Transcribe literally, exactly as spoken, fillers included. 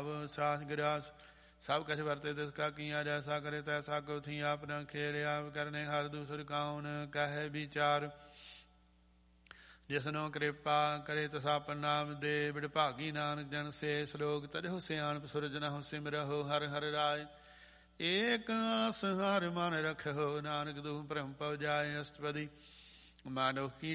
ਭਾਵ ਸਾਸ ਗਿਰਾਸ ਸਭ ਕਛ ਵਰਤੇ ਤਿਸ ਕਾ ਕੀਆ ਜੈਸਾ ਕਰੇ ਤੈਸਾ ਕੋ ਥੀ ਆਪ ਨ ਖੇਲ ਆਪ ਕਰਨੇ ਹਰ ਦੂਸਰ ਕਾਉਨ ਕਹੈ ਵਿਚਾਰ ਜਿਸਨੋ ਕਿਰਪਾ ਕਰੇ ਤਸਾ ਨਾਮ ਦੇ ਵਿਡਭਾਗੀ ਨਾਨਕ ਜਨ ਸੇ ਸਲੋਕ ਤਜਹੁ ਸਿਆਣਪ ਸੁਰਜਨਹੁ ਸਿਮਰਹੁ ਹਰਿ ਹਰਿ ਰਾਇ ਏਕ ਆਸ ਹਰਿ ਮਨ ਰਖਹੁ ਨਾਨਕ ਦੁਖ ਭਰਮ ਪਉ ਜਾਇ ਅਸ਼ਟਪਦੀ ਮਾਨੁਖ ਕੀ